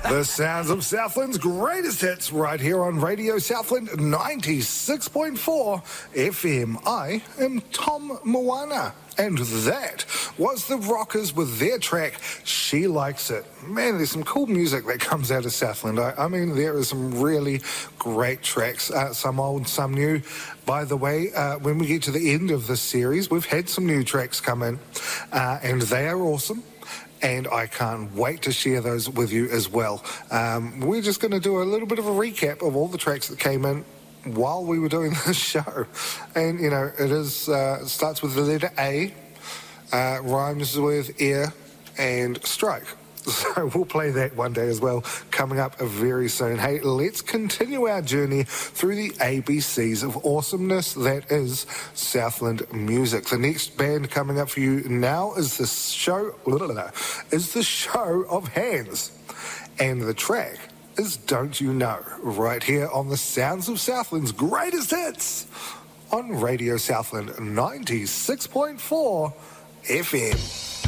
The sounds of Southland's greatest hits right here on Radio Southland 96.4 FM. I am Tom Moana. And that was the Rockers with their track, She Likes It. Man, there's some cool music that comes out of Southland. I mean, there is some really great tracks, some old, some new. By the way, when we get to the end of this series, we've had some new tracks come in, and they are awesome. And I can't wait to share those with you as well. We're just going to do a little bit of a recap of all the tracks that came in while we were doing this show. And, you know, it starts with the letter A, rhymes with air and strike. So we'll play that one day as well, coming up very soon. Hey, let's continue our journey through the ABCs of awesomeness that is Southland music. The next band coming up for you now is the show of Hands. And the track is Don't You Know, right here on the Sounds of Southland's greatest hits on Radio Southland 96.4 FM.